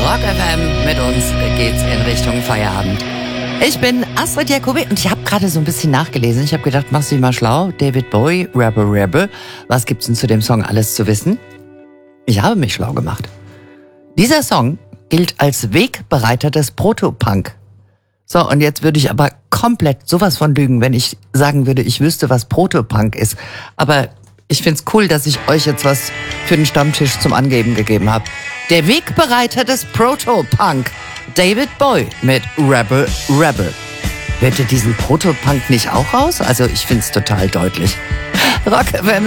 Rock FM, mit uns geht's in Richtung Feierabend. Ich bin Astrid Jacobi und ich habe gerade so ein bisschen nachgelesen. Ich habe gedacht, machst du dich mal schlau. David Bowie, Rebel Rebel. Was gibt's denn zu dem Song alles zu wissen? Ich habe mich schlau gemacht. Dieser Song gilt als Wegbereiter des Proto-Punk. So, und jetzt würde ich aber komplett sowas von lügen, wenn ich sagen würde, ich wüsste, was Proto-Punk ist. Aber ich find's cool, dass ich euch jetzt was für den Stammtisch zum Angeben gegeben habe. Der Wegbereiter des Proto-Punk, David Bowie mit Rebel Rebel. Hört ihr diesen Proto-Punk nicht auch raus? Also ich find's total deutlich. Rock FM